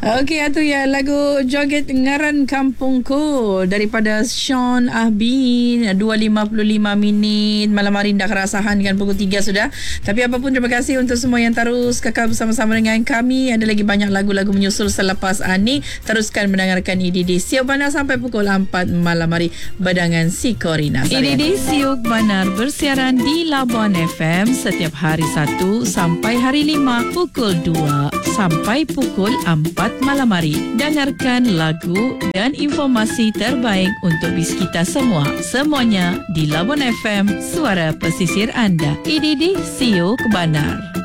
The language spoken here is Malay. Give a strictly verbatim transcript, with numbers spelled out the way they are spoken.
Okey, itu ya lagu Joget Ngaran Kampungku daripada Sean Ahbin. Dua lima puluh lima minit malam hari dah kerasahan kan pukul tiga sudah. Tapi apapun, terima kasih untuk semua yang terus kekal bersama-sama dengan kami. Ada lagi banyak lagu-lagu menyusul selepas ini. Teruskan mendengarkan I D D Siok Banar sampai pukul empat malam hari badangan si Corina. I D D Siok Banar bersiaran di Labuan F M setiap hari Sabtu sampai hari lima pukul dua sampai pukul empat malam hari. Dengarkan lagu dan informasi terbaik untuk bis kita semua. Semuanya di Labuan F M, suara pesisir anda. I D D Siok Banar.